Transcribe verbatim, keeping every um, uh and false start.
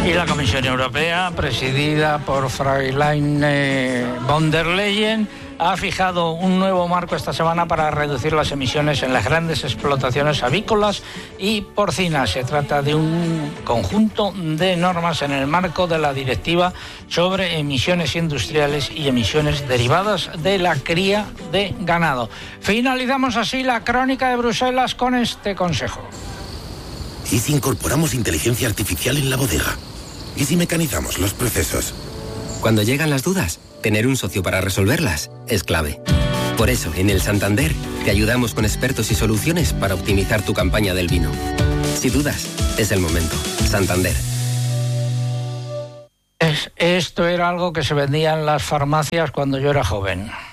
Y la Comisión Europea, presidida por Fräulein von der Leyen, ha fijado un nuevo marco esta semana para reducir las emisiones en las grandes explotaciones avícolas y porcinas. Se trata de un conjunto de normas en el marco de la Directiva sobre emisiones industriales y emisiones derivadas de la cría de ganado. Finalizamos así la crónica de Bruselas con este consejo. ¿Y si incorporamos inteligencia artificial en la bodega? ¿Y si mecanizamos los procesos? Cuando llegan las dudas, tener un socio para resolverlas es clave. Por eso, en el Santander, te ayudamos con expertos y soluciones para optimizar tu campaña del vino. Si dudas, es el momento. Santander. Es, esto era algo que se vendía en las farmacias cuando yo era joven.